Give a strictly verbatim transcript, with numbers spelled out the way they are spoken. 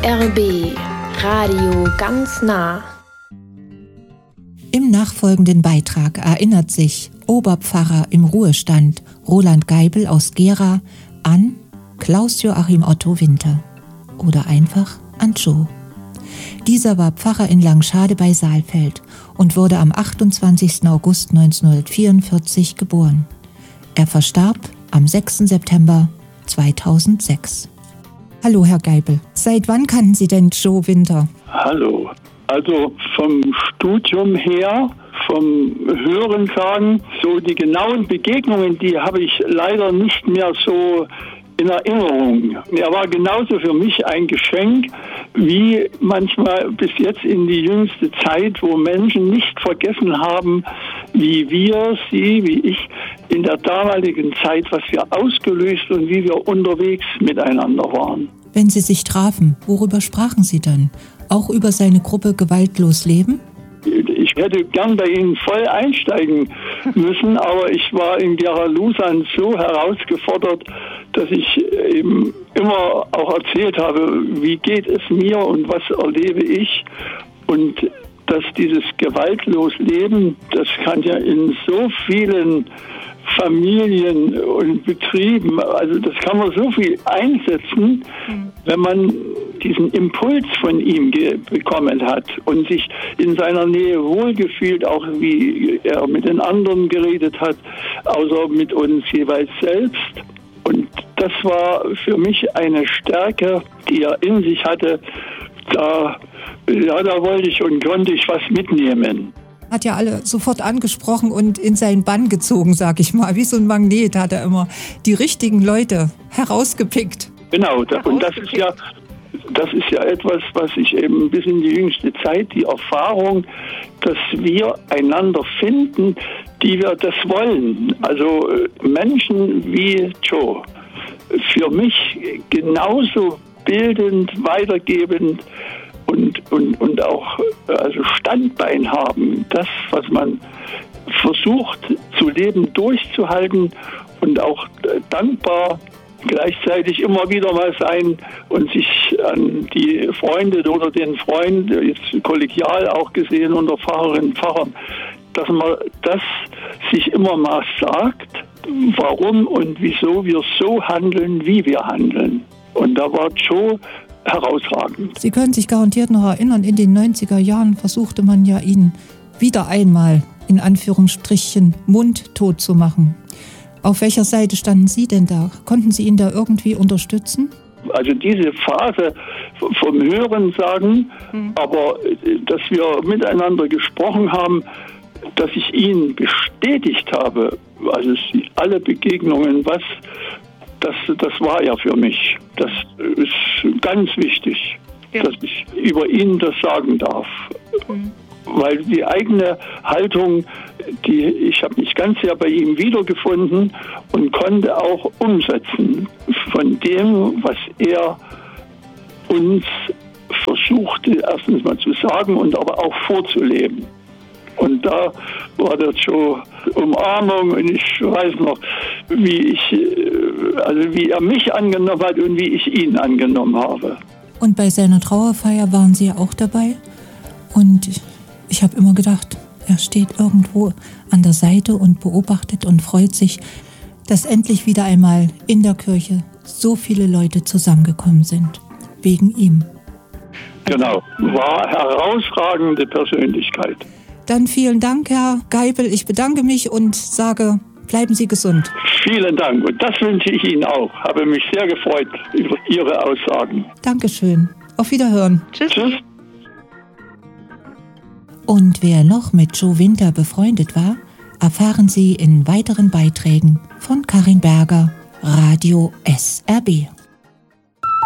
R B Radio ganz nah. Im nachfolgenden Beitrag erinnert sich Oberpfarrer im Ruhestand Roland Geibel aus Gera an Klaus-Joachim Otto Winter oder einfach an Joe. Dieser war Pfarrer in Langschade bei Saalfeld und wurde am achtundzwanzigsten August neunzehnhundertvierundvierzig geboren. Er verstarb am sechsten September zweitausendsechs. Hallo Herr Geibel, seit wann kannten Sie denn Joe Winter? Hallo, also vom Studium her, vom Hörensagen, so die genauen Begegnungen, die habe ich leider nicht mehr so in Erinnerung. Er war genauso für mich ein Geschenk, wie manchmal bis jetzt in die jüngste Zeit, wo Menschen nicht vergessen haben, wie wir, Sie, wie ich, in der damaligen Zeit, was wir ausgelöst und wie wir unterwegs miteinander waren. Wenn Sie sich trafen, worüber sprachen Sie dann? Auch über seine Gruppe Gewaltlos Leben? Ich hätte gern bei Ihnen voll einsteigen müssen, aber ich war in Gera-Lusan so herausgefordert, dass ich eben immer auch erzählt habe, wie geht es mir und was erlebe ich. Und dass dieses gewaltlos Leben, das kann ja in so vielen Familien und Betrieben, also das kann man so viel einsetzen, wenn man diesen Impuls von ihm ge- bekommen hat und sich in seiner Nähe wohlgefühlt, auch wie er mit den anderen geredet hat, außer mit uns jeweils selbst. Und das war für mich eine Stärke, die er in sich hatte. Da, ja, da wollte ich und konnte ich was mitnehmen. Hat ja alle sofort angesprochen und in seinen Bann gezogen, sag ich mal. Wie so ein Magnet hat er immer die richtigen Leute herausgepickt. Genau, da, und das ist ja, das ist ja etwas, was ich eben bis in die jüngste Zeit, die Erfahrung, dass wir einander finden, die wir das wollen. Also Menschen wie Joe, für mich genauso bildend, weitergebend und, und, und auch also Standbein haben. Das, was man versucht zu leben, durchzuhalten und auch dankbar gleichzeitig immer wieder mal sein und sich an die Freunde oder den Freund, jetzt kollegial auch gesehen unter Pfarrerinnen und Pfarrern, dass man das sich immer mal sagt, warum und wieso wir so handeln, wie wir handeln. Und da war Joe herausragend. Sie können sich garantiert noch erinnern, in den neunziger Jahren versuchte man ja ihn wieder einmal, in Anführungsstrichen, mundtot zu machen. Auf welcher Seite standen Sie denn da? Konnten Sie ihn da irgendwie unterstützen? Also diese Phase vom Hörensagen, mhm. aber dass wir miteinander gesprochen haben, dass ich ihn bestätigt habe, also alle Begegnungen, was, das, das war ja für mich. Das ist ganz wichtig, ja. Dass ich über ihn das sagen darf. Mhm. Weil die eigene Haltung, die, ich habe mich ganz sehr bei ihm wiedergefunden und konnte auch umsetzen von dem, was er uns versuchte, erstens mal zu sagen und aber auch vorzuleben. Und da war das schon Umarmung und ich weiß noch, wie ich, also wie er mich angenommen hat und wie ich ihn angenommen habe. Und bei seiner Trauerfeier waren Sie ja auch dabei und ich habe immer gedacht, er steht irgendwo an der Seite und beobachtet und freut sich, dass endlich wieder einmal in der Kirche so viele Leute zusammengekommen sind, wegen ihm. Genau, war herausragende Persönlichkeit. Dann vielen Dank, Herr Geibel. Ich bedanke mich und sage, bleiben Sie gesund. Vielen Dank und das wünsche ich Ihnen auch. Habe mich sehr gefreut über Ihre Aussagen. Dankeschön. Auf Wiederhören. Tschüss. Tschüss. Und wer noch mit Joe Winter befreundet war, erfahren Sie in weiteren Beiträgen von Karin Berger, Radio S R B.